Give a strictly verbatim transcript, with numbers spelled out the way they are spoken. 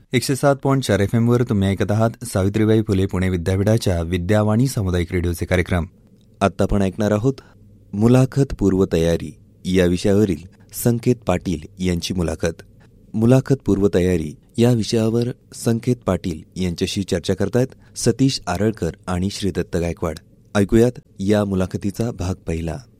एकशे सात पॉईंट चार एफ एमवर तुम्ही ऐकत आहात सावित्रीबाई फुले पुणे विद्यापीठाच्या विद्यावाणी सामुदायिक रेडिओचे कार्यक्रम. आत्ता आपण ऐकणार आहोत मुलाखत पूर्वतयारी या विषयावरील संकेत पाटील यांची मुलाखत. मुलाखत पूर्वतयारी या विषयावर संकेत पाटील यांच्याशी चर्चा करतायत सतीश आरळकर आणि श्रीदत्त गायकवाड. ऐकूयात या मुलाखतीचा भाग पहिला.